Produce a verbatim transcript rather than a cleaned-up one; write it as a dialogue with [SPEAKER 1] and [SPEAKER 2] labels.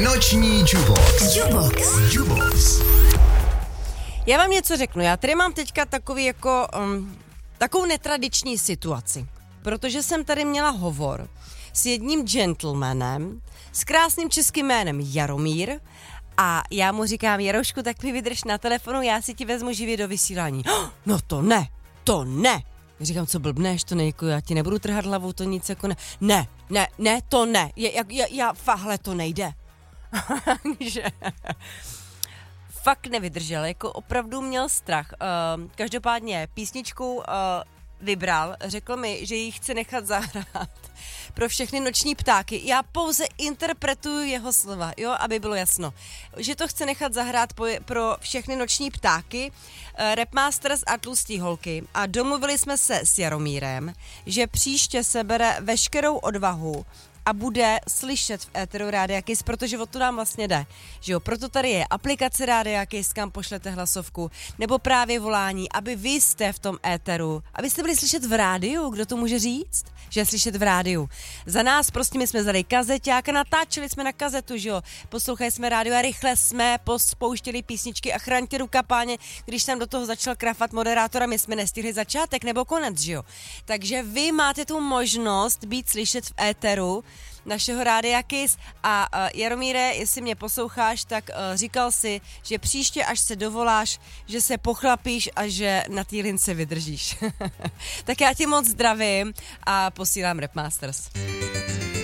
[SPEAKER 1] Noční Jubox. Jubox. Jubox.
[SPEAKER 2] Já vám něco řeknu. Já tady mám teďka takový jako um, takovou netradiční situaci, protože jsem tady měla hovor s jedním gentlemanem s krásným českým jménem Jaromír a já mu říkám: Jarošku, tak mi vydrž na telefonu, já si ti vezmu živě do vysílání. Oh, no to ne, to ne. Já říkám: co blbneš, to ne, jako já ti nebudu trhat hlavou, to nic jako ne. Ne, ne, ne, to ne, já, já, já fahle to nejde. Takže fakt nevydržel, jako opravdu měl strach. Uh, každopádně písničku uh, vybral, řekl mi, že ji chce nechat zahrát pro všechny noční ptáky. Já pouze interpretuju jeho slova, jo, aby bylo jasno. Že to chce nechat zahrát po, pro všechny noční ptáky, uh, Rapmasters a tlustý holky. A domluvili jsme se s Jaromírem, že příště se bere veškerou odvahu a bude slyšet v éteru Rádia Kiss, protože o to nám vlastně jde, že jo, proto tady je aplikace Rádia Kiss, kam pošlete hlasovku, nebo právě volání, aby vy jste v tom éteru, abyste byli slyšet v rádiu, kdo to může říct, že je slyšet v rádiu. Za nás prostě my jsme vzali kazeťák a natáčeli jsme na kazetu, že jo, poslouchali jsme rádio a rychle jsme pospouštěli písničky a chraňte ruka, páně, když tam do toho začal krafat moderátor a my jsme nestihli začátek nebo konec, že jo. Takže vy máte tu možnost být slyšet v éteru našeho Rádia Kiss a uh, Jaromíre, jestli mě posloucháš, tak uh, říkal si, že příště, až se dovoláš, že se pochlapíš a že na té lince vydržíš. Tak já ti moc zdravím a posílám Rapmasters.